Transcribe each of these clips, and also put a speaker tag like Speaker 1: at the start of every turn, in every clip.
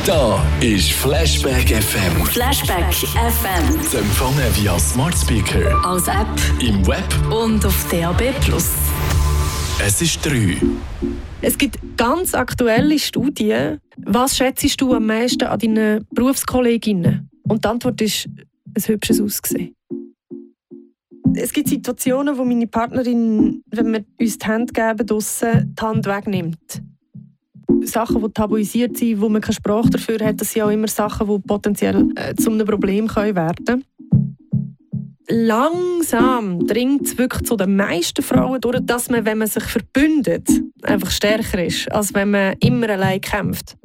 Speaker 1: Da ist Flashback FM.
Speaker 2: Flashback FM.
Speaker 1: Zu empfangen via Smart Speaker,
Speaker 2: Als App
Speaker 1: im Web
Speaker 2: und auf DAB+.
Speaker 1: Es ist 3.
Speaker 3: Es gibt ganz aktuelle Studien. Was schätzt du am meisten an deinen Berufskolleginnen? Und die Antwort ist ein hübsches Aussehen. Es gibt Situationen, wo meine Partnerin, wenn wir uns die Hand geben, draussen die Hand wegnimmt. Sachen, die tabuisiert sind, wo man keine Sprache dafür hat, das sind auch immer Sachen, die potenziell zu einem Problem werden können. Langsam dringt es wirklich zu den meisten Frauen durch, dass man, wenn man sich verbündet, einfach stärker ist, als wenn man immer allein kämpft.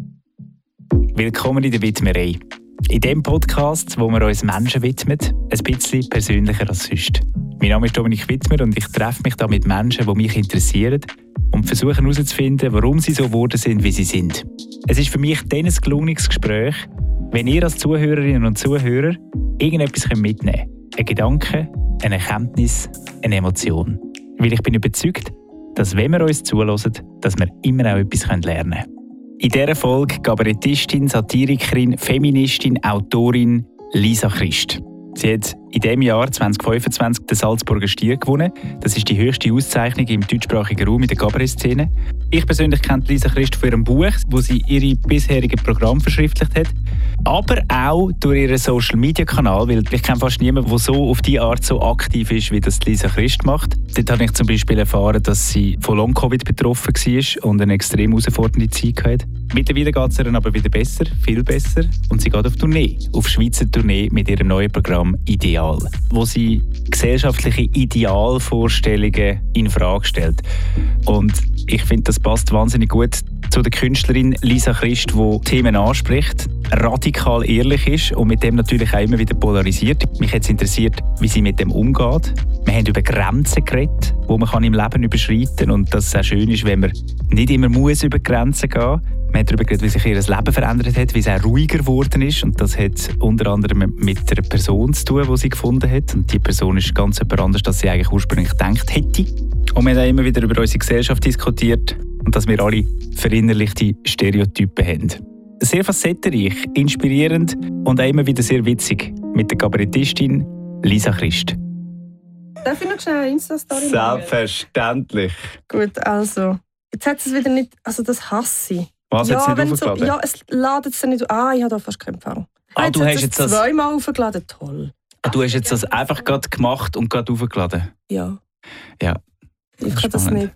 Speaker 4: Willkommen in der Widmerei. In diesem Podcast, wo wir uns Menschen widmen, ein bisschen persönlicher als sonst. Mein Name ist Dominik Wittmer und ich treffe mich hier mit Menschen, die mich interessieren und versuche herauszufinden, warum sie so geworden sind, wie sie sind. Es ist für mich dann ein gelungenes Gespräch, wenn ihr als Zuhörerinnen und Zuhörer irgendetwas mitnehmen könnt. Ein Gedanke, eine Erkenntnis, eine Emotion. Weil ich bin überzeugt, dass wenn wir uns zuhören, dass wir immer auch etwas lernen können. In dieser Folge Kabarettistin, Satirikerin, Feministin, Autorin Lisa Christ. Sie hat in diesem Jahr 2025 den Salzburger Stier gewonnen. Das ist die höchste Auszeichnung im deutschsprachigen Raum in der Kabarettszene. Ich persönlich kenne Lisa Christ von ihrem Buch, wo sie ihre bisherigen Programme verschriftlicht hat. Aber auch durch ihren Social-Media-Kanal, weil ich kenne fast niemanden, der so auf diese Art so aktiv ist, wie das Lisa Christ macht. Dort habe ich zum Beispiel erfahren, dass sie von Long-Covid betroffen war und eine extrem herausfordernde Zeit hatte. Mittlerweile geht es ihr aber wieder besser, viel besser. Und sie geht auf Tournee, auf Schweizer Tournee mit ihrem neuen Programm «Ideal», wo sie gesellschaftliche Idealvorstellungen in Frage stellt. Und ich finde, das passt wahnsinnig gut zu der Künstlerin Lisa Christ, die Themen anspricht, radikal ehrlich ist und mit dem natürlich auch immer wieder polarisiert. Mich hat es interessiert, wie sie mit dem umgeht. Wir haben über Grenzen geredet, die man im Leben überschreiten kann und dass es auch schön ist, wenn man nicht immer muss über Grenzen gehen muss. Wir haben darüber geredet, wie sich ihr Leben verändert hat, wie es auch ruhiger geworden ist. Und das hat unter anderem mit der Person zu tun, die sie gefunden hat. Und die Person ist ganz etwas anderes, als sie eigentlich ursprünglich gedacht hätte. Und wir haben auch immer wieder über unsere Gesellschaft diskutiert und dass wir alle verinnerlichte Stereotypen haben. Sehr facettenreich, inspirierend und auch immer wieder sehr witzig mit der Kabarettistin Lisa Christ.
Speaker 3: Darf ich noch schnell eine Insta-Story machen?
Speaker 4: Selbstverständlich.
Speaker 3: Gut, also. Jetzt hat es wieder nicht... Also das hasse ich.
Speaker 4: Was hat sie nicht aufgeladen?
Speaker 3: Ja, es ladet es nicht... Ah, ich habe da fast keinen Empfang.
Speaker 4: Du hast jetzt das
Speaker 3: zweimal aufgeladen. Toll.
Speaker 4: Du hast jetzt das einfach gerade gemacht und gerade aufgeladen?
Speaker 3: Ja.
Speaker 4: Ja.
Speaker 3: Ich kann das nicht...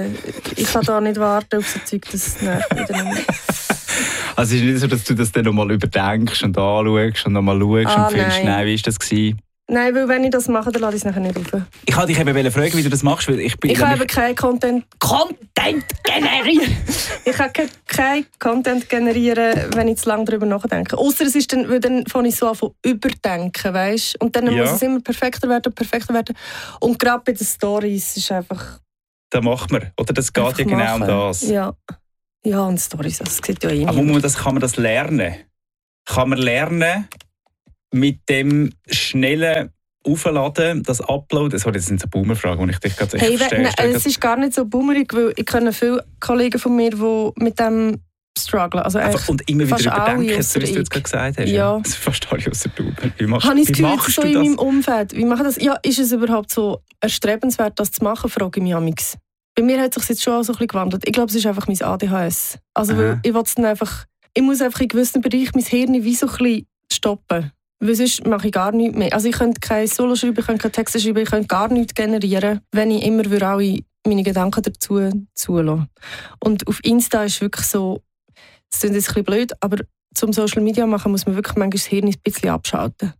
Speaker 3: ich kann da nicht warten auf so Zeug, das nervt wieder nicht.
Speaker 4: Also es ist nicht so, dass du das dann nochmal überdenkst und anschaust und nochmal schaust und findest, nein, wie war das gewesen?
Speaker 3: Nein, weil wenn ich das mache, dann lade ich es nachher nicht auf.
Speaker 4: Ich wollte dich eben fragen, wie du das machst, weil ich
Speaker 3: kann eben keinen Content generieren. Ich kann keinen Content generieren, wenn ich zu lange darüber nachdenke. Ausser es ist dann, weil dann fange ich so an zu überdenken, weißt? Und dann muss es immer perfekter werden. Und gerade bei den Stories ist einfach...
Speaker 4: Das macht man, oder? Das geht ja genau um das.
Speaker 3: Ja, und Stories, das sieht ja eh
Speaker 4: aber kann man das lernen? Kann man lernen, mit dem schnellen Aufladen, das Uploaden? Sorry, das sind so Boomer-Fragen, die ich dich gerade verstehe.
Speaker 3: Es ist gar nicht so boomerig, weil ich kenne viele Kollegen von mir, die mit dem strugglen. Also
Speaker 4: und immer wieder überdenken,
Speaker 3: was
Speaker 4: du jetzt gerade gesagt hast.
Speaker 3: Ja.
Speaker 4: Also fast alle ausser du. Wie machst
Speaker 3: du
Speaker 4: das?
Speaker 3: In meinem Umfeld. Wie mache ich das? Ja, ist es überhaupt so erstrebenswert, das zu machen, frage ich mich amigs. Bei mir hat es sich jetzt schon so ein bisschen gewandelt. Ich glaube, es ist einfach mein ADHS. Also, weil ich muss einfach in gewissen Bereichen mein Hirn wie so ein bisschen stoppen. Weil sonst mache ich gar nichts mehr. Also ich könnte kein Solo schreiben, ich könnte keine Texte schreiben, ich könnte gar nichts generieren, wenn ich immer alle meine Gedanken dazu zulasse. Und auf Insta ist wirklich so, das klingt jetzt ein bisschen blöd, aber zum Social Media machen muss man wirklich manchmal das Hirn ein bisschen abschalten.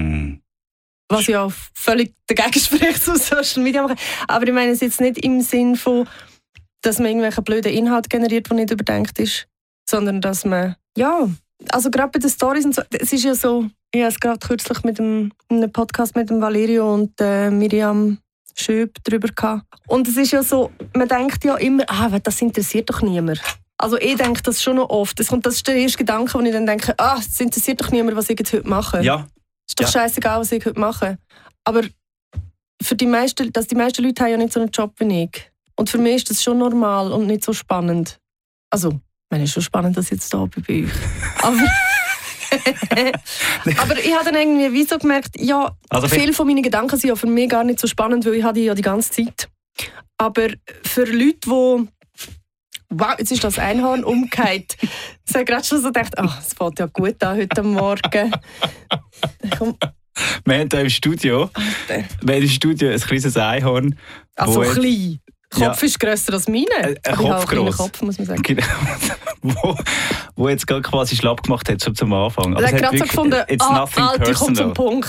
Speaker 3: Was ja auch völlig dagegen spricht, zum Social Media machen. Aber ich meine es jetzt nicht im Sinn von, dass man irgendwelche blöden Inhalt generiert, der nicht überdenkt ist, sondern dass man, also gerade bei den Storys und so, es ist ja so, ich habe es gerade kürzlich mit einem Podcast mit dem Valerio und Miriam Schöb darüber gehabt. Und es ist ja so, man denkt ja immer, das interessiert doch niemand. Also ich denke das schon noch oft. Das ist der erste Gedanke, wo ich dann denke, es interessiert doch niemand, was ich jetzt heute mache.
Speaker 4: Ja.
Speaker 3: Ist doch scheißegal, was ich heute mache. Aber die meisten Leute haben ja nicht so einen Job wie ich. Und für mich ist das schon normal und nicht so spannend. Also, meine, es ist schon spannend, dass ich jetzt da bin bei euch. Aber ich habe dann irgendwie wie so gemerkt, ja, also viele von meinen Gedanken sind ja für mich gar nicht so spannend, weil ich habe die ja die ganze Zeit. Aber für Leute, die wow, jetzt ist das Einhorn umgekehrt. Ich habe gerade schon so gedacht, es fällt ja gut an heute Morgen.
Speaker 4: Wir haben hier im Studio, ein kleines Einhorn.
Speaker 3: Also klein. Kopf ist grösser als meine.
Speaker 4: Ein Kopf gross.
Speaker 3: Kopf, muss man sagen.
Speaker 4: Genau. wo jetzt gerade quasi schlapp gemacht hat zum Anfang.
Speaker 3: Er hat gerade so gefunden, Alter, kommt zum Punkt.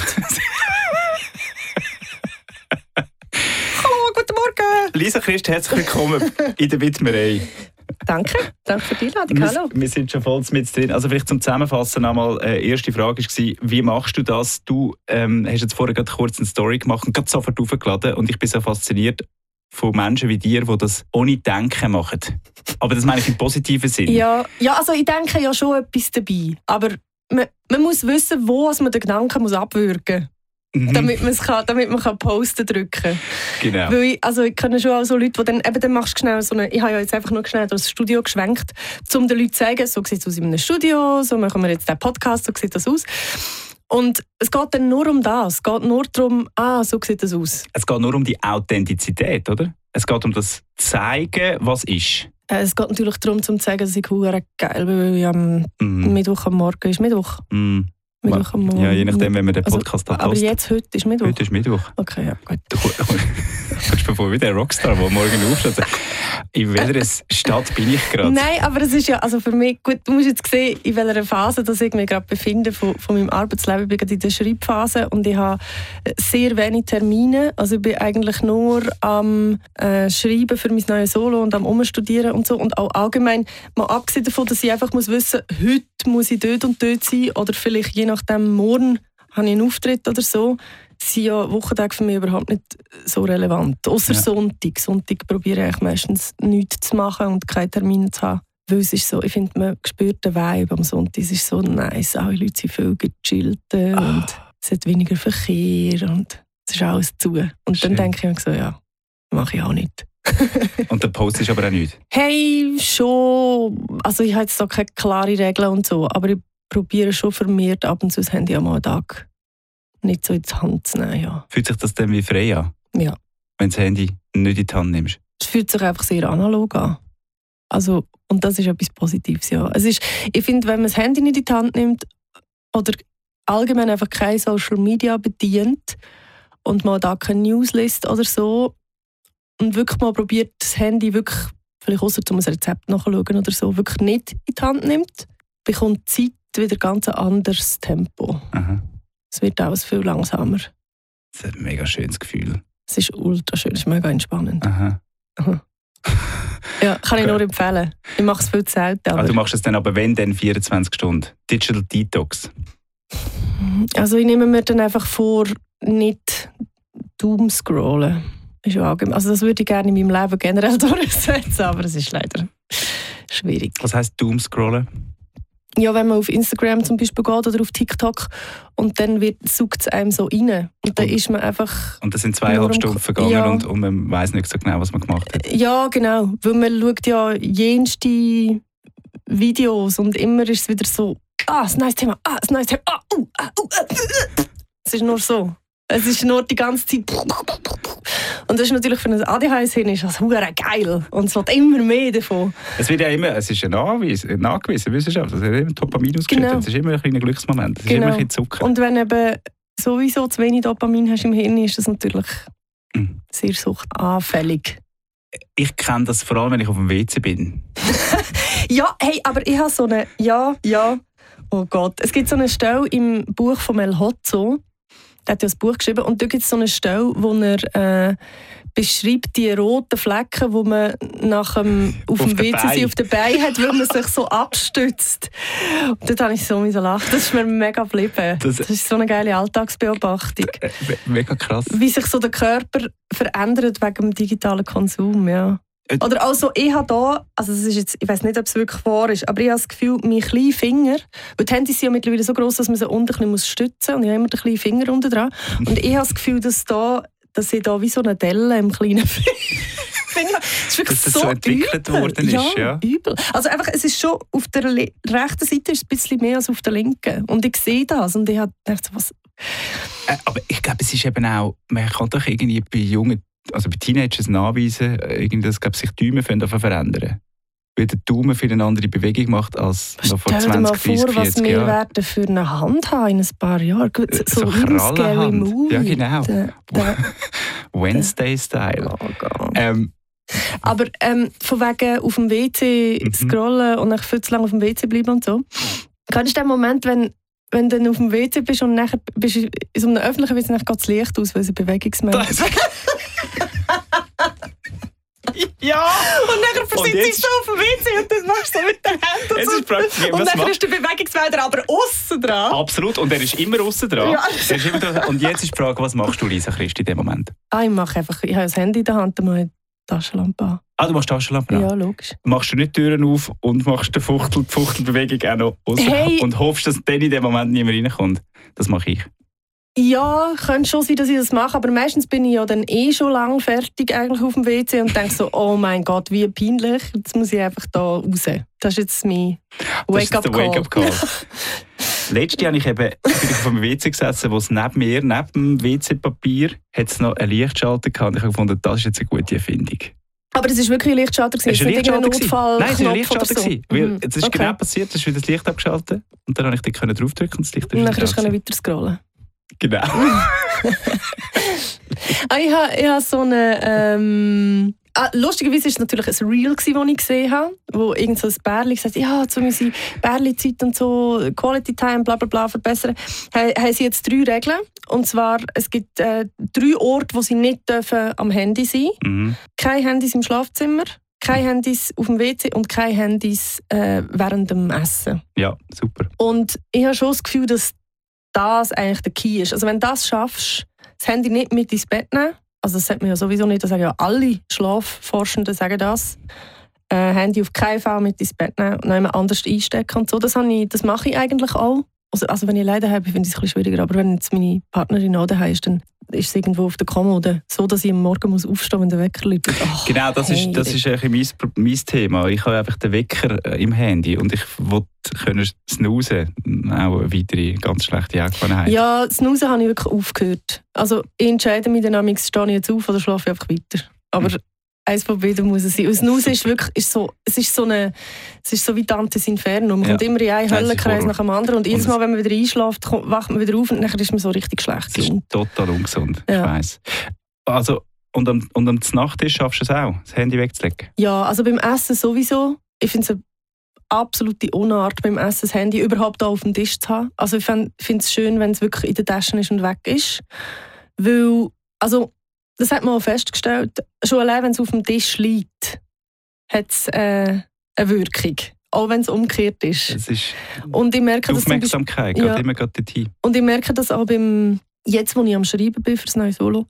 Speaker 3: Hallo, guten Morgen.
Speaker 4: Lisa Christ, herzlich willkommen in der Widmerei.
Speaker 3: Danke für die Einladung. Hallo.
Speaker 4: Wir sind schon voll mit drin. Also vielleicht zum Zusammenfassen einmal, erste Frage war, wie machst du das? Du hast jetzt vorher gerade kurz eine Story gemacht und gerade sofort aufgeladen und ich bin so fasziniert von Menschen wie dir, die das ohne Denken machen. Aber das meine ich im positiven Sinn.
Speaker 3: Ja, also ich denke ja schon etwas dabei. Aber man muss wissen, wo man den Gedanken abwürgen muss. Damit man Posten drücken kann.
Speaker 4: Genau.
Speaker 3: Weil ich kenne schon auch so Leute, die dann machst du schnell so eine, ich habe ja jetzt einfach nur schnell das Studio geschwenkt, um den Leuten zu sagen, so sieht es aus in einem Studio, so machen wir jetzt den Podcast, so sieht das aus. Und es geht dann nur um das. Es geht nur darum, so sieht das aus.
Speaker 4: Es geht nur um die Authentizität, oder? Es geht um das Zeigen, was ist.
Speaker 3: Es geht natürlich darum, zu zeigen, dass ich verdammt geil bin, weil ich am Mittwoch am Morgen ist Mittwoch. Mittwoch am Morgen.
Speaker 4: Ja, je nachdem, wenn man den Podcast hat.
Speaker 3: Aber jetzt, heute ist Mittwoch?
Speaker 4: Heute ist Mittwoch.
Speaker 3: Okay, ja, gut.
Speaker 4: Du kommst mir vor wie der Rockstar, der morgen aufsteht. In welcher Stadt bin ich gerade?
Speaker 3: Nein, aber es ist ja, also für mich, gut, du musst jetzt sehen, in welcher Phase dass ich mich gerade befinde von meinem Arbeitsleben. Ich bin gerade in der Schreibphase und ich habe sehr wenig Termine. Also ich bin eigentlich nur am Schreiben für mein neues Solo und am Umstudieren und so. Und auch allgemein, mal abgesehen davon, dass ich einfach muss wissen, heute muss ich dort und dort sein oder vielleicht je nachdem morgen habe ich einen Auftritt oder so, sind ja Wochentage für mich überhaupt nicht so relevant. Ausser Sonntag. Sonntag probiere ich meistens nichts zu machen und keine Termine zu haben. Weil es ist so, ich finde, man spürt den Vibe am Sonntag. Es ist so nice. Alle Leute sind viel gechillter und es hat weniger Verkehr und es ist alles zu. Und schön. Dann denke ich mir so, ja, mache ich auch nicht.
Speaker 4: Und der Post ist aber auch nicht?
Speaker 3: Hey, schon. Also ich habe jetzt so keine klare Regeln und so, aber ich probiere schon vermehrt ab und zu das Handy am Tag nicht so in die Hand zu nehmen. Ja.
Speaker 4: Fühlt sich das dann wie frei an?
Speaker 3: Ja.
Speaker 4: Wenn du das Handy nicht in die Hand nimmst?
Speaker 3: Es fühlt sich einfach sehr analog an. Also, und das ist etwas Positives, ja. Ich finde, wenn man das Handy nicht in die Hand nimmt oder allgemein einfach kein Social Media bedient und man da keine News liest oder so und wirklich mal probiert, das Handy wirklich, vielleicht ausser um ein Rezept nachschauen oder so, wirklich nicht in die Hand nimmt, bekommt die Zeit wieder ganz ein anderes Tempo.
Speaker 4: Aha.
Speaker 3: Es wird alles viel langsamer.
Speaker 4: Das ist ein mega schönes Gefühl.
Speaker 3: Es ist ultra schön, es ist mega entspannend.
Speaker 4: Aha.
Speaker 3: Ja, kann ich nur empfehlen. Ich mache es viel zu selten. Aber
Speaker 4: du machst es dann aber wenn, dann 24 Stunden? Digital Detox?
Speaker 3: Also ich nehme mir dann einfach vor, nicht doomscrollen. Also das würde ich gerne in meinem Leben generell durchsetzen, aber es ist leider schwierig.
Speaker 4: Was heisst doomscrollen?
Speaker 3: Ja, wenn man auf Instagram zum Beispiel geht oder auf TikTok und dann saugt es einem so rein. Und dann ist man einfach...
Speaker 4: Und das sind 2,5 Stunden vergangen ja. und man weiss nicht so genau, was man gemacht hat.
Speaker 3: Ja, genau. Weil man schaut ja jenste Videos und immer ist es wieder so, ein neues Thema, ein neues Thema, Es ist nur so. Es ist nur die ganze Zeit... Und das ist natürlich für ein ADHS-Hirn ist das verdammt geil. Und es wird immer mehr davon.
Speaker 4: Es wird ja immer, es ist nachgewiesen, Wissenschaft. Es wird immer Dopamin ausgeschüttet.
Speaker 3: Genau.
Speaker 4: Es ist immer ein kleiner Glücksmoment. Es ist immer ein bisschen Zucker.
Speaker 3: Und wenn eben sowieso zu wenig Dopamin hast im Hirn, ist das natürlich sehr suchtanfällig.
Speaker 4: Ich kenne das vor allem, wenn ich auf dem WC bin.
Speaker 3: Ja, hey, aber ich habe so eine... Ja. Oh Gott. Es gibt so eine Stelle im Buch von Mel Hotzo. Der hat ja ein Buch geschrieben und da gibt es so eine Stelle, wo er beschreibt die roten Flecken, die man auf dem WC auf den Beinen hat, weil man sich so abstützt. Und dort habe ich so lachen. Das ist mir mega geblieben. Das ist so eine geile Alltagsbeobachtung.
Speaker 4: Mega krass. Wie
Speaker 3: sich so der Körper verändert wegen dem digitalen Konsum, ja. Oder also ich habe da, also das ist jetzt, ich weiss nicht, ob es wirklich wahr ist, aber ich habe das Gefühl, mein kleiner Finger, weil die Handys sind ja mittlerweile so gross, dass man sie unten ein bisschen stützen muss und ich habe immer den kleinen Finger unten dran. Und ich habe das Gefühl, dass ich da wie so eine Delle im kleinen Finger Es ist wirklich
Speaker 4: dass das so entwickelt
Speaker 3: übel.
Speaker 4: worden ist. Ja.
Speaker 3: Übel. Also einfach, es ist schon auf der rechten Seite ist es ein bisschen mehr als auf der linken. Und ich sehe das und ich habe gedacht, was...
Speaker 4: Aber ich glaube, es ist eben auch, man kann doch irgendwie bei jungen, also bei Teenagers nachweisen, dass sich die Daumen verändern. Weil der Daumen für eine andere Bewegung macht als noch vor 20, 30, 40 Jahren. Stell dir mal vor, was wir werden für eine Hand haben in ein paar Jahren. So ein Scary Movie. Ja, genau. Wednesday-Style.
Speaker 3: Oh Gott. Aber von wegen auf dem WC scrollen und nach viel zu lange auf dem WC bleiben und so. Kennst du den Moment, wenn du dann auf dem WC bist und nachher bist du in so einem öffentlichen WC, dann geht das Licht aus, weil es Bewegungsmelder ist. Ja! Und dann versitzt du auf dem WC und das machst du so mit den Händen. Und dann ist der Bewegungsmelder aber aussen dran.
Speaker 4: Absolut, und er ist immer aussen dran.
Speaker 3: Ja.
Speaker 4: Er ist immer dran. Und jetzt ist die Frage, was machst du, Lisa Christ, in dem Moment?
Speaker 3: Ich habe das Handy in der Hand, dann mache ich die Taschenlampe an.
Speaker 4: Ah, du machst die Taschenlampe an?
Speaker 3: Ja, logisch.
Speaker 4: Machst du nicht die Türen auf und machst die Fuchtelbewegung auch noch aussen und hoffst, dass dann in dem Moment niemand reinkommt? Das mache ich.
Speaker 3: Ja, könnte schon sein, dass ich das mache, aber meistens bin ich ja dann schon lang fertig eigentlich auf dem WC und denke so, oh mein Gott, wie peinlich, jetzt muss ich einfach da raus. Das ist jetzt mein Wake-up-Call.
Speaker 4: Letztes Jahr bin ich auf einem WC gesessen, wo es neben dem WC-Papier, hat es noch einen Lichtschalter gehabt und ich habe gefunden, das ist jetzt eine gute Erfindung.
Speaker 3: Aber es war wirklich ein Lichtschalter? Es war nicht ein Notfall?
Speaker 4: Nein, es war ein Lichtschalter.
Speaker 3: So.
Speaker 4: Weil es ist genau passiert, es ist wieder das Licht abgeschaltet und dann konnte ich draufdrücken und das Licht ist
Speaker 3: und dann konnte ich weiter scrollen.
Speaker 4: Genau.
Speaker 3: Ich habe so eine... lustigerweise war es natürlich ein Reel, das ich gesehen habe, wo irgend so ein Bärli gesagt hat, ja, jetzt müssen wir Bärli-Zeit und so, Quality Time, bla bla bla verbessern. Haben sie jetzt 3 Regeln. Und zwar, es gibt 3 Orte, wo sie nicht dürfen am Handy sein dürfen. Keine Handys im Schlafzimmer, keine Handys auf dem WC und keine Handys während dem Essen.
Speaker 4: Ja, super.
Speaker 3: Und ich habe schon das Gefühl, dass das eigentlich der Key ist. Also wenn du das schaffst, das Handy nicht mit ins Bett nehmen, also das sagt man ja sowieso nicht, das sagen ja alle Schlafforschenden sagen das, Handy auf keinen Fall mit ins Bett nehmen und noch jemand anders einstecken und so, das mache ich eigentlich auch. Also wenn ich leider habe, finde ich es ein bisschen schwieriger, aber wenn jetzt meine Partnerin auch daheim ist, dann ist es irgendwo auf der Kommode, so dass ich am Morgen muss aufstehen muss, wenn der Wecker läutet.
Speaker 4: Genau, das ist eigentlich mein Thema. Ich habe einfach den Wecker im Handy und ich will snoozen. Auch eine weitere ganz schlechte Angewohnheit. Ja,
Speaker 3: snoozen habe ich wirklich aufgehört. Also ich entscheide mich dann, stehe ich jetzt auf oder schlafe ich einfach weiter. Aber eins von beiden muss es sein. Und snoozen ist wirklich, es ist so wie Dantes Inferno. Man kommt immer in einen Höllenkreis nach dem anderen und jedes Mal, wenn man wieder einschläft, wacht man wieder auf und dann ist man so richtig schlecht.
Speaker 4: Das ist total ungesund, ich weiss. Also, und am Nachttisch schaffst du es auch, das Handy wegzulegen?
Speaker 3: Ja, also beim Essen sowieso. Ich finde es eine absolute Unart, beim Essen das Handy überhaupt da auf dem Tisch zu haben. Also ich finde es schön, wenn es wirklich in der Tasche ist und weg ist. Weil, also das hat man auch festgestellt, schon allein, wenn es auf dem Tisch liegt, hat es eine Wirkung. Auch wenn es umgekehrt ist. Und ich merke,
Speaker 4: die Aufmerksamkeit geht immer gerade dorthin.
Speaker 3: Und ich merke das auch jetzt, wo ich am Schreiben bin für das neue Solo,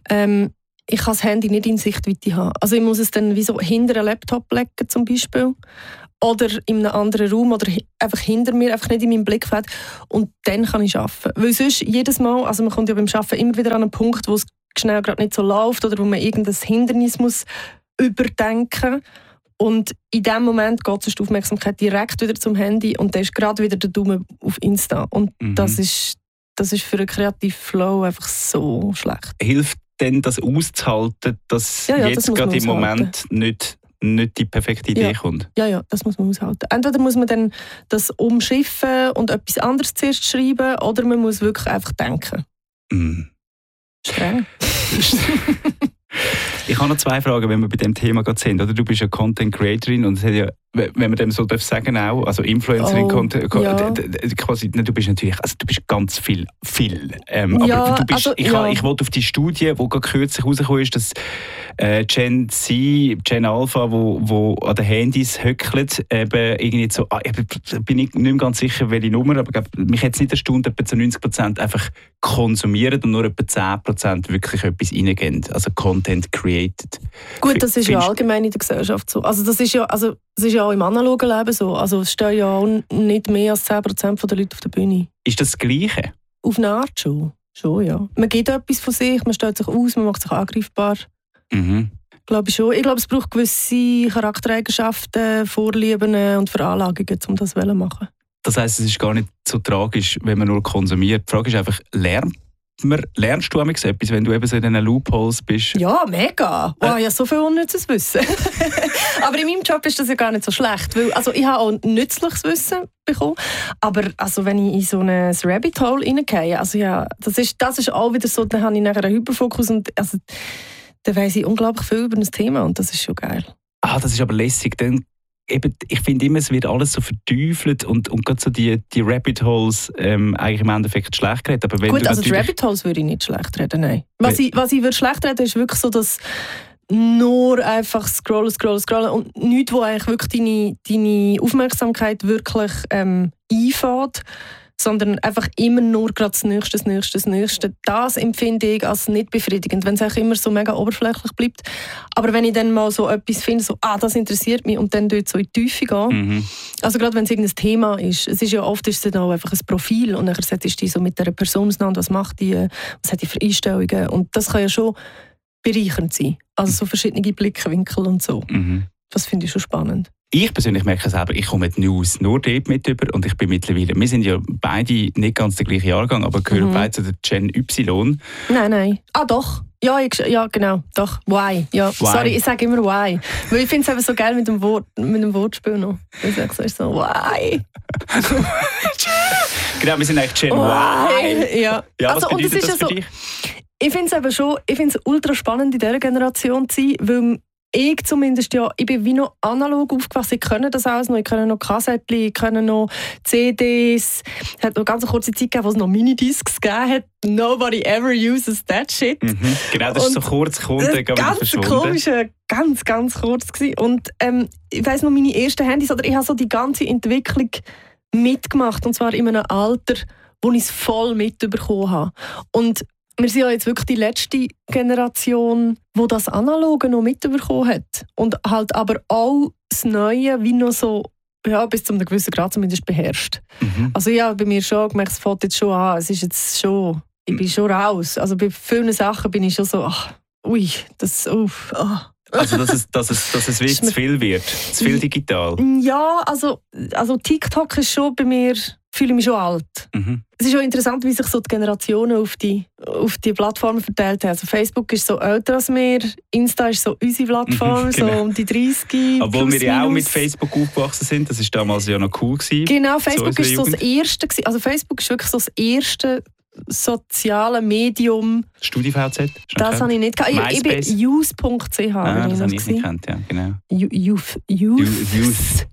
Speaker 3: ich kann das Handy nicht in Sichtweite haben. Also ich muss es dann wie so hinter einen Laptop legen zum Beispiel. Oder in einem anderen Raum oder einfach hinter mir, einfach nicht in meinem Blickfeld. Und dann kann ich arbeiten. Weil sonst jedes Mal, also man kommt ja beim Arbeiten immer wieder an einen Punkt, wo es schnell gerade nicht so läuft oder wo man irgendein Hindernis muss überdenken. Und in dem Moment geht die Aufmerksamkeit direkt wieder zum Handy und dann ist gerade wieder der Daumen auf Insta. Und das ist für einen kreativen Flow einfach so schlecht.
Speaker 4: Hilft denn das auszuhalten, dass jetzt gerade im Moment nicht die perfekte Idee kommt?
Speaker 3: Ja, das muss man aushalten. Entweder muss man dann das umschiffen und etwas anderes zuerst schreiben oder man muss wirklich einfach denken. Streng.
Speaker 4: Ich habe noch 2 Fragen, wenn wir bei dem Thema gerade sind. Oder? Du bist ja Content Creatorin und es hat ja, wenn man dem so sagen darf, auch, also Influencerin, quasi, du bist natürlich, also du bist ganz viel. Aber du bist, ich wollte auf die Studie, die gerade kürzlich rausgekommen ist, dass Gen Alpha, wo an den Handys höckelt, eben irgendwie so, bin ich nicht mehr ganz sicher, welche Nummer, aber mich hat es nicht erstaunt, etwa zu 90% einfach konsumieren und nur etwa 10% wirklich etwas reingehen, also Content created.
Speaker 3: Gut, das ist ja allgemein in der Gesellschaft so. Also das ist ja auch im analogen Leben so. Also es stehen ja auch nicht mehr als 10% der Leute auf der Bühne.
Speaker 4: Ist das Gleiche?
Speaker 3: Auf eine Art schon. Schon, ja. Man gibt etwas von sich, man stellt sich aus, man macht sich angreifbar. glaube ich schon. Ich glaube, es braucht gewisse Charaktereigenschaften, Vorlieben und Veranlagungen, um das zu machen.
Speaker 5: Das heisst, es ist gar nicht so tragisch, wenn man nur konsumiert. Die Frage ist einfach, lernst du etwas, wenn du eben so in diesen Loopholes bist?
Speaker 3: Ja, mega. Wow, ja, so viel unnützes Wissen. Aber in meinem Job ist das ja gar nicht so schlecht, weil also ich habe auch nützliches Wissen bekommen. Aber also, wenn ich in so ein Rabbit Hole reingehe, also ja, das ist auch wieder so, dann habe ich nachher einen Hyperfokus und also, dann weiss ich unglaublich viel über das Thema und das ist schon geil.
Speaker 5: Ah, das ist aber lässig. Dann eben, ich finde immer, es wird alles so verteufelt und gerade so die Rabbit Holes eigentlich im Endeffekt schlecht geredet. Aber wenn
Speaker 3: gut,
Speaker 5: du
Speaker 3: also die Rabbit Holes würde ich nicht schlecht reden, nein. Was ich würde schlecht reden, ist wirklich so, dass nur einfach scrollen und nichts, wo eigentlich wirklich deine Aufmerksamkeit wirklich einfährt, sondern einfach immer nur gerade das Nächste. Das empfinde ich als nicht befriedigend, wenn es auch immer so mega oberflächlich bleibt. Aber wenn ich dann mal so etwas finde, so, das interessiert mich und dann dort so in die Tiefe gehe, also gerade wenn es irgendein Thema ist, es ist ja oft ist es dann auch einfach ein Profil und dann setzt du dich so mit dieser Person auseinander, was macht die, was hat die für Einstellungen und das kann ja schon bereichernd sein. Also so verschiedene Blickwinkel und so. Das finde ich schon spannend.
Speaker 5: Ich persönlich merke selber, ich komme die News nur dort mit über und ich bin mittlerweile, wir sind ja beide nicht ganz der gleiche Jahrgang, aber gehören beide zu der Gen Y.
Speaker 3: Nein. Ah doch. Ja, genau. Doch. Why. Ja.
Speaker 5: Why?
Speaker 3: Sorry, ich sage immer why. Weil ich finde es eben so geil mit dem Wortspiel noch. Ich sage so, why.
Speaker 5: Genau, wir sind eigentlich Gen Y.
Speaker 3: Ja.
Speaker 5: Was
Speaker 3: also,
Speaker 5: bedeutet das für dich?
Speaker 3: Ich finde es eben schon, ultra spannend in dieser Generation zu sein, weil ich zumindest, ja, ich bin wie noch analog aufgewachsen. Ich kenne das alles noch. Ich kenne noch Kassetten, ich kenne noch CDs. Es hat noch ganz eine kurze Zeit gegeben, wo es noch Minidiscs gegeben hat. Nobody ever uses that shit.
Speaker 5: Genau, das ist so kurz gekommen, dann wieder verschwunden.
Speaker 3: Komisch, ganz kurz gewesen. Und ich weiss noch, meine ersten Handys, oder ich habe so die ganze Entwicklung mitgemacht. Und zwar in einem Alter, wo ich es voll mitbekommen habe. Und wir sind ja jetzt wirklich die letzte Generation, die das Analoge noch mitbekommen hat. Und halt aber auch das Neue wie noch so, ja, bis zu einem gewissen Grad zumindest beherrscht. Also ja, bei mir schon gemerkt, es fängt jetzt schon an, es ist jetzt schon, ich bin schon raus. Also bei vielen Sachen bin ich schon so,
Speaker 5: Also dass es wie zu viel wird, zu viel digital.
Speaker 3: Ja, also TikTok ist schon bei mir, fühle ich mich schon alt. Es ist auch interessant, wie sich so die Generationen auf die Plattformen verteilt haben. Also Facebook ist so älter als wir, Insta ist so unsere Plattform,
Speaker 5: genau.
Speaker 3: So um die 30.
Speaker 5: Obwohl wir ja auch mit Facebook aufgewachsen sind, das war damals ja noch cool gewesen.
Speaker 3: Genau, Facebook ist so das erste. Also Facebook ist wirklich so das erste soziale Medium.
Speaker 5: StudiVZ?
Speaker 3: Das habe ich nicht gehabt. Ich bin youth.ch.
Speaker 5: Das habe ich nicht gekannt, ja, genau.
Speaker 3: Youth.ch,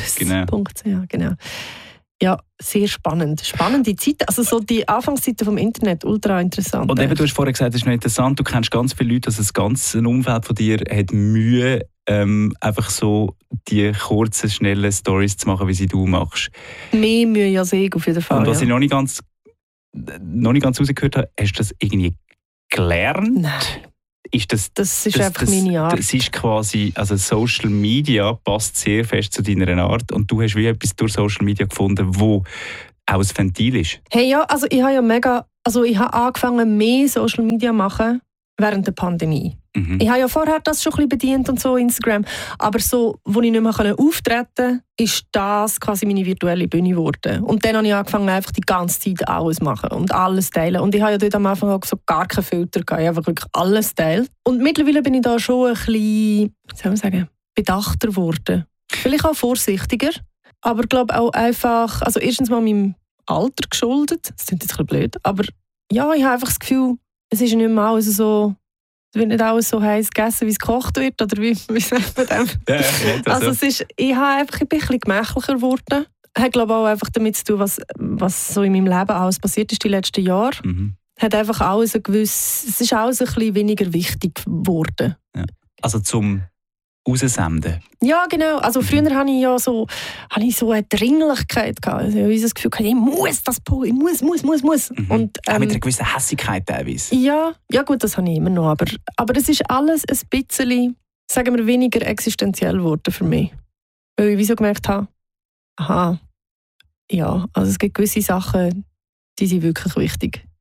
Speaker 5: genau.
Speaker 3: Ja, sehr spannend. Spannende Zeit. Also so die Anfangszeiten vom Internet, ultra interessant.
Speaker 5: Und eben, du hast vorher gesagt, das ist noch interessant, du kennst ganz viele Leute, also das ganze Umfeld von dir hat Mühe, einfach so die kurzen, schnellen Storys zu machen, wie sie du machst.
Speaker 3: Mehr Mühe als ich auf jeden Fall.
Speaker 5: Und was ich noch nicht ganz rausgehört habe, hast du das irgendwie gelernt?
Speaker 3: Nein. Das ist einfach meine Art.
Speaker 5: Das ist quasi, also Social Media passt sehr fest zu deiner Art und du hast wie etwas durch Social Media gefunden, wo auch ein Ventil ist.
Speaker 3: Hey, ja, also ich habe angefangen, mehr Social Media zu machen während der Pandemie. Ich habe ja vorher das schon ein bisschen bedient und so Instagram, aber so, wo ich nicht mehr auftreten konnte, ist das quasi meine virtuelle Bühne geworden. Und dann habe ich angefangen, einfach die ganze Zeit alles zu machen und alles teilen. Und ich habe ja dort am Anfang auch so gar keinen Filter gehabt, ich habe einfach wirklich alles teilt. Und mittlerweile bin ich da schon ein bisschen, wie soll man sagen, bedachter geworden. Vielleicht auch vorsichtiger, aber ich glaube auch einfach, also erstens mal meinem Alter geschuldet, das klingt jetzt ein bisschen blöd, aber ja, ich habe einfach das Gefühl, es ist nicht mal so, es wird nicht alles so heiß gegessen, wie es gekocht wird, oder wie sagt man dem?
Speaker 5: Ja,
Speaker 3: also ich bin ein bisschen gemächlicher geworden. Hat glaube auch einfach damit zu tun, was so in meinem Leben alles passiert ist die letzten Jahre. Hat einfach alles es ist alles ein bisschen weniger wichtig geworden.
Speaker 5: Ja. Also zum Raussenden? Ja,
Speaker 3: genau. Also früher hatte ich ja so eine Dringlichkeit gehabt. Also ich habe das Gefühl, ich muss das posten, ich muss. Und,
Speaker 5: auch mit einer gewissen Hässigkeit teilweise?
Speaker 3: Ja, gut, das habe ich immer noch. Aber es ist alles ein bisschen, sagen wir, weniger existenziell geworden für mich. Weil ich wieso gemerkt habe, also es gibt gewisse Sachen, die sind wirklich wichtig.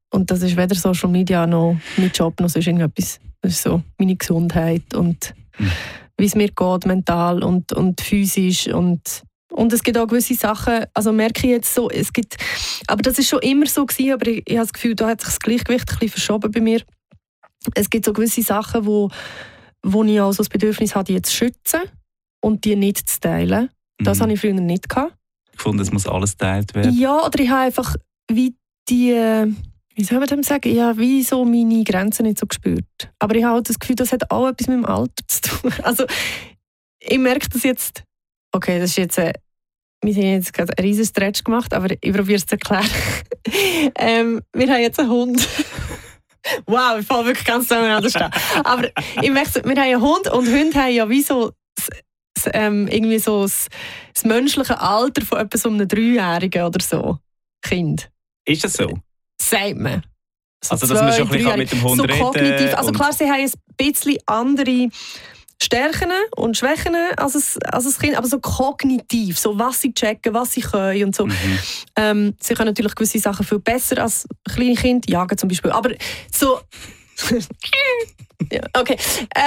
Speaker 3: Und das ist weder Social Media noch mein Job noch sonst irgendetwas. Das ist so meine Gesundheit und wie es mir geht, mental und physisch. Und es gibt auch gewisse Sachen, also merke ich jetzt so, aber das ist schon immer so gewesen, aber ich habe das Gefühl, da hat sich das Gleichgewicht ein bisschen verschoben bei mir. Es gibt so gewisse Sachen, wo ich auch so das Bedürfnis habe, die jetzt zu schützen und die nicht zu teilen. Das habe ich früher nicht gehabt.
Speaker 5: Ich fand, es muss alles geteilt werden.
Speaker 3: Ja, oder ich habe einfach wie wie soll man dem sagen? Ich habe wie so meine Grenzen nicht so gespürt. Aber ich habe auch das Gefühl, das hat auch etwas mit dem Alter zu tun. Also, ich merke das jetzt, okay, das ist jetzt, wir haben jetzt gerade einen riesen Stretch gemacht, aber ich probiere es zu erklären. Wir haben jetzt einen Hund. Wow, ich falle wirklich ganz zusammen stehen. Aber ich merke, wir haben einen Hund und Hunde haben ja wie so irgendwie so das menschliche Alter von etwa so einem 3-Jährigen oder so. Kind.
Speaker 5: Ist das so?
Speaker 3: Sagt man. So
Speaker 5: also, dass man schon ein bisschen mit dem Hund
Speaker 3: so
Speaker 5: reden
Speaker 3: kognitiv. Also klar, sie haben ein bisschen andere Stärken und Schwächen als das Kind, aber so kognitiv, so was sie checken, was sie können und so. Sie können natürlich gewisse Sachen viel besser als kleine Kinder, jagen zum Beispiel, aber so... ja, okay.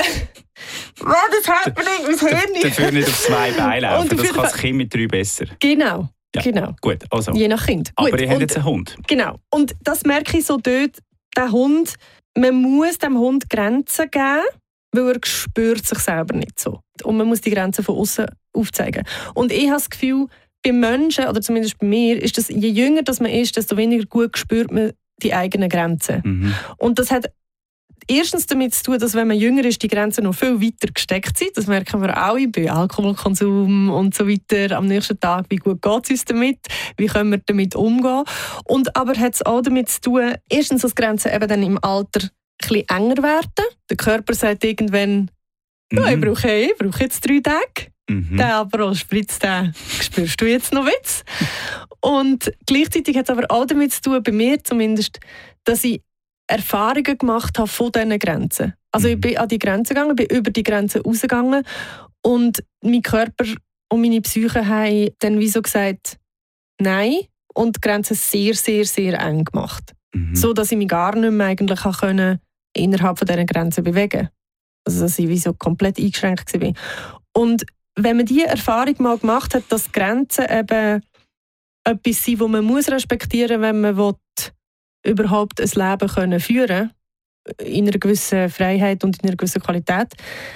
Speaker 3: What is happening? Mein Hirn.
Speaker 5: Dafür nicht auf 2 Beinen laufen, das kann das Kind mit 3 besser.
Speaker 3: Genau.
Speaker 5: Ja,
Speaker 3: genau.
Speaker 5: Gut, also.
Speaker 3: Je nach Kind.
Speaker 5: Aber
Speaker 3: gut.
Speaker 5: ihr habt jetzt einen Hund.
Speaker 3: Genau. Und das merke ich so dort, der Hund, man muss dem Hund Grenzen geben, weil er spürt sich selber nicht so. Und man muss die Grenzen von außen aufzeigen. Und ich habe das Gefühl, bei Menschen, oder zumindest bei mir, ist das, je jünger das man ist, desto weniger gut spürt man die eigenen Grenzen. Und das hat erstens damit zu tun, dass wenn man jünger ist, die Grenzen noch viel weiter gesteckt sind. Das merken wir alle bei Alkoholkonsum und so weiter. Am nächsten Tag, wie gut geht es uns damit? Wie können wir damit umgehen? Und aber hat es auch damit zu tun, erstens, dass Grenzen eben dann im Alter ein bisschen enger werden. Der Körper sagt irgendwann, ja, ich brauche jetzt 3 Tage. Der Aperol-Spritz, den spürst du jetzt noch Witz. Und gleichzeitig hat es aber auch damit zu tun, bei mir zumindest, dass ich Erfahrungen gemacht habe von diesen Grenzen. Also ich bin an die Grenzen gegangen, bin über die Grenzen rausgegangen und mein Körper und meine Psyche haben dann wie so gesagt, nein, und die Grenzen sehr, sehr, sehr eng gemacht. So, dass ich mich gar nicht mehr eigentlich können innerhalb von diesen Grenzen bewegen. Also dass ich wie so komplett eingeschränkt war. Und wenn man diese Erfahrung mal gemacht hat, dass Grenzen eben etwas sind, das man muss respektieren muss, wenn man will, überhaupt ein Leben können führen in einer gewissen Freiheit und in einer gewissen Qualität,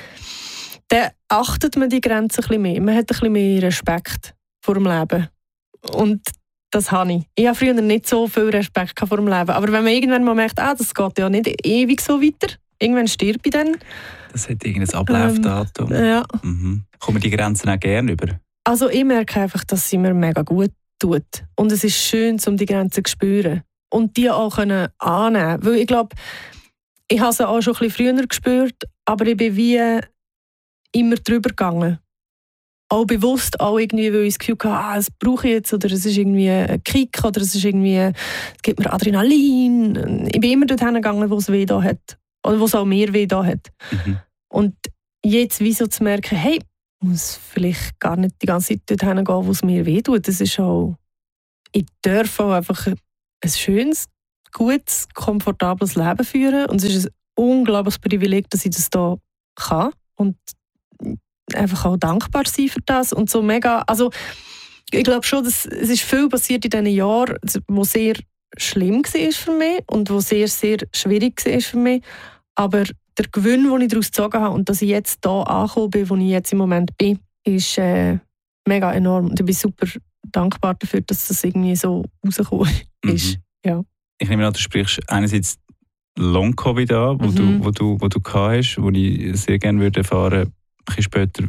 Speaker 3: dann achtet man die Grenzen ein bisschen mehr. Man hat ein bisschen mehr Respekt vor dem Leben. Und das habe ich. Ich habe früher nicht so viel Respekt vor dem Leben. Aber wenn man irgendwann mal merkt, das geht ja nicht ewig so weiter, irgendwann stirbt ich dann. Das
Speaker 5: hat irgendein Ablaufdatum.
Speaker 3: Ja.
Speaker 5: Kommen die Grenzen auch gerne über?
Speaker 3: Also ich merke einfach, dass sie mir mega gut tut. Und es ist schön, um die Grenzen zu spüren. Und die auch annehmen können. Weil ich glaube, ich habe sie auch schon ein bisschen früher gespürt, aber ich bin wie immer drüber gegangen. Auch bewusst, auch irgendwie, weil ich das Gefühl hatte, das brauche ich jetzt, oder es ist irgendwie ein Kick, oder es ist irgendwie, es gibt mir Adrenalin. Ich bin immer dorthin gegangen, wo es weh da hat. Oder wo es auch mehr weh da hat. Und jetzt wie so zu merken, hey, ich muss vielleicht gar nicht die ganze Zeit dorthin gehen, wo es mir weh tut. Das ist auch, ich darf auch einfach ein schönes, gutes, komfortables Leben führen. Und es ist ein unglaubliches Privileg, dass ich das hier kann. Und einfach auch dankbar sein für das. Und so mega, also ich glaube schon, dass es ist viel passiert in diesen Jahren, wo sehr schlimm war für mich und wo sehr, sehr schwierig war für mich. Aber der Gewinn, den ich daraus gezogen habe und dass ich jetzt hier angekommen bin, wo ich jetzt im Moment bin, ist mega enorm. Und ich bin super dankbar dafür, dass das irgendwie so rausgekommen ist. Ja.
Speaker 5: Ich nehme an, du sprichst einerseits Long-Covid an, wo du gehabt hast, wo ich sehr gerne würde erfahren, ein bisschen später,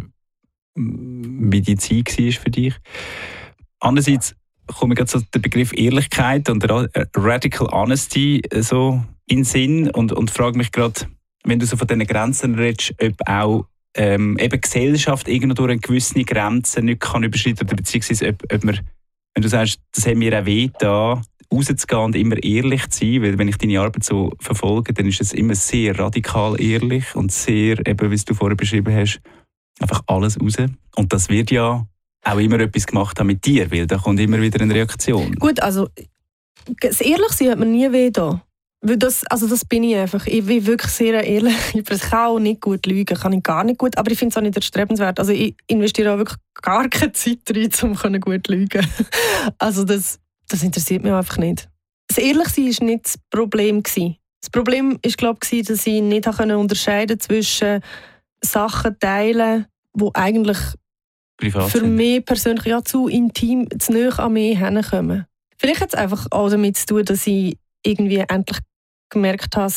Speaker 5: wie die Zeit war für dich. Andererseits kommt mir gerade der Begriff Ehrlichkeit und Radical Honesty so in den Sinn und frage mich gerade, wenn du so von diesen Grenzen redest, ob auch eben Gesellschaft irgendwo durch eine gewisse Grenzen nicht kann überschreiten oder beziehungsweise ob man, wenn du sagst, das hat mir auch weh da, rauszugehen und immer ehrlich zu sein, weil wenn ich deine Arbeit so verfolge, dann ist es immer sehr radikal ehrlich und sehr, eben wie du vorher beschrieben hast, einfach alles raus. Und das wird ja auch immer etwas gemacht haben mit dir, weil da kommt immer wieder eine Reaktion.
Speaker 3: Gut, also das Ehrlichsein hat mir nie weh da. Weil das bin ich einfach. Ich bin wirklich sehr ehrlich. Ich kann auch nicht gut lügen, kann ich gar nicht gut. Aber ich finde es auch nicht erstrebenswert. Also ich investiere auch wirklich gar keine Zeit rein, um gut lügen können. Also das interessiert mich einfach nicht. Das Ehrlichsein war nicht das Problem. Das Problem war, glaube ich, dass ich nicht unterscheiden konnte zwischen Sachen teilen, die eigentlich
Speaker 5: Privat
Speaker 3: für
Speaker 5: sind.
Speaker 3: mich persönlich zu intim, zu nahe an mich herkommen. Vielleicht hat es einfach auch damit zu tun, dass ich irgendwie endlich gemerkt habe,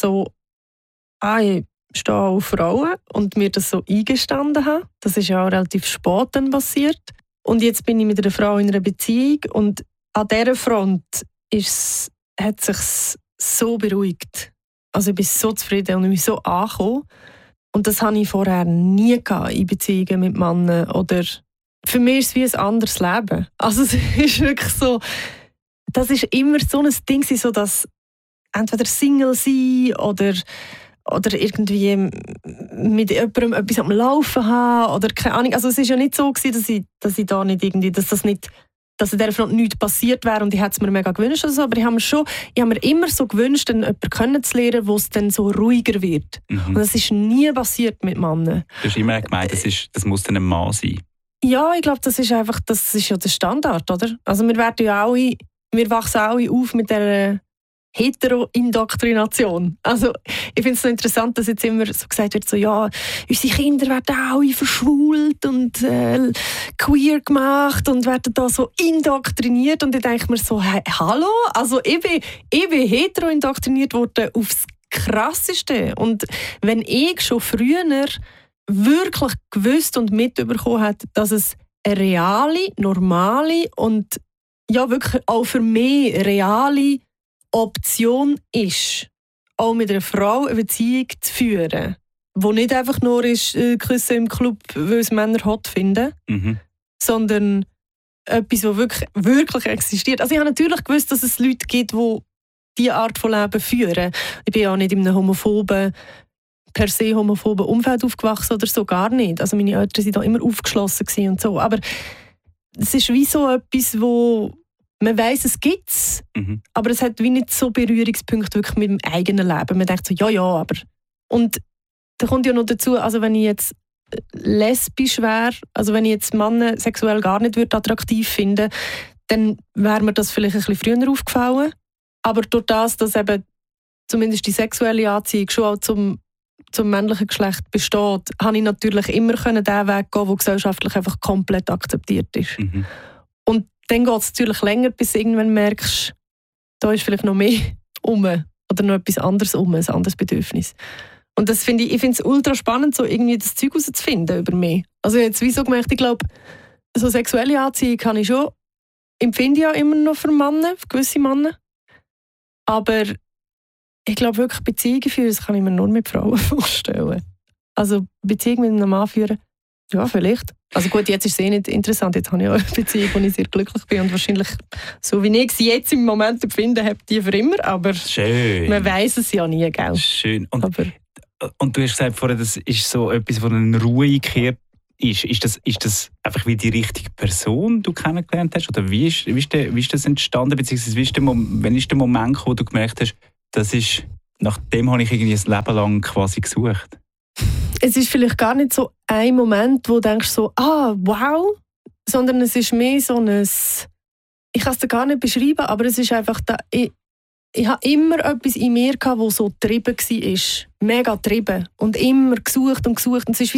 Speaker 3: ich stehe auf Frauen und mir das so eingestanden habe. Das ist ja auch relativ spät dann passiert. Und jetzt bin ich mit einer Frau in einer Beziehung und an dieser Front hat es sich so beruhigt. Also ich bin so zufrieden und ich bin so angekommen. Und das hatte ich vorher nie gehabt in Beziehungen mit Männern. Oder für mich ist es wie ein anderes Leben. Also es ist wirklich so, das ist immer so ein Ding, so dass entweder Single sein oder irgendwie mit jemandem etwas am Laufen haben oder keine Ahnung. Also es war ja nicht so gewesen, dass ich da nicht irgendwie, dass in dieser Front nichts passiert wäre und ich hätte es mir mega gewünscht oder so, aber ich habe mir immer so gewünscht, jemanden kennenzulernen, wo es dann so ruhiger wird. Und das ist nie passiert mit Männern.
Speaker 5: Du hast immer gemeint, das muss dann ein Mann sein.
Speaker 3: Ja, ich glaube, das ist ja der Standard, oder? Also wir wachsen alle auf mit dieser Hetero-Indoktrination. Also ich finde es so interessant, dass jetzt immer so gesagt wird, unsere Kinder werden alle verschwult und queer gemacht und werden da so indoktriniert und ich denke mir so, hey, hallo? Also ich bin hetero-indoktriniert worden aufs Krasseste und wenn ich schon früher wirklich gewusst und mitbekommen hätte, dass es eine reale, normale und ja wirklich auch für mich reale Option ist, auch mit einer Frau eine Beziehung zu führen, die nicht einfach nur ist, Küssen im Club, weil es Männer hot finden, sondern etwas, das wirklich existiert. Also ich habe natürlich gewusst, dass es Leute gibt, die diese Art von Leben führen. Ich bin auch nicht in einem per se homophoben Umfeld aufgewachsen oder so, gar nicht. Also meine Eltern waren da immer aufgeschlossen und so. Aber es ist wie so etwas, wo man weiss, es gibt es, aber es hat wie nicht so Berührungspunkte wirklich mit dem eigenen Leben. Man denkt so, ja, aber... Und da kommt ja noch dazu, also wenn ich jetzt lesbisch wäre, also wenn ich jetzt Männer sexuell gar nicht attraktiv finden, dann wäre mir das vielleicht ein bisschen früher aufgefallen. Aber durch das, dass eben zumindest die sexuelle Anziehung schon auch zum männlichen Geschlecht besteht, habe ich natürlich immer den Weg gehen, der gesellschaftlich einfach komplett akzeptiert ist. Und dann geht es natürlich länger, bis du irgendwann merkst, da ist vielleicht noch mehr oder noch etwas anderes ein anderes Bedürfnis. Und das finde ich finde es ultra spannend, so irgendwie das Zeug herauszufinden über mich. Also jetzt wie so gemerkt, ich glaube, so sexuelle Anziehung kann ich schon, empfinde ich ja immer noch für Männer, für gewisse Männer. Aber ich glaube wirklich, Beziehungen führen, das kann ich mir nur mit Frauen vorstellen. Also Beziehungen mit einem Mann führen, ja, vielleicht. Also gut, jetzt ist es nicht interessant. Jetzt habe ich auch eine Beziehung, wo ich sehr glücklich bin und wahrscheinlich, so wie ich sie jetzt im Moment empfinde, habe die für immer. Aber
Speaker 5: schön.
Speaker 3: Man weiss es ja nie, gell?
Speaker 5: Schön. Und du hast gesagt vorher, das ist so etwas, wo eine Ruhe einkehrt. Ist das einfach wie die richtige Person, die du kennengelernt hast? Oder wie ist das entstanden? Beziehungsweise wann ist der Moment gekommen, wo du gemerkt hast, nach dem habe ich irgendwie ein Leben lang quasi gesucht?
Speaker 3: Es ist vielleicht gar nicht so ein Moment, wo du denkst so, wow, sondern es ist mehr so ein, ich kann es dir gar nicht beschreiben, aber es ist einfach, ich habe immer etwas in mir gehabt, das so getrieben war. Mega getrieben. Und immer gesucht. Und es ist